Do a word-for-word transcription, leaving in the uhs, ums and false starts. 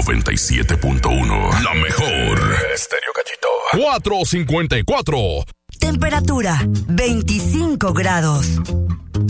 noventa y siete punto uno. La mejor. Estéreo Gallito. cuatrocientos cincuenta y cuatro. Temperatura veinticinco grados.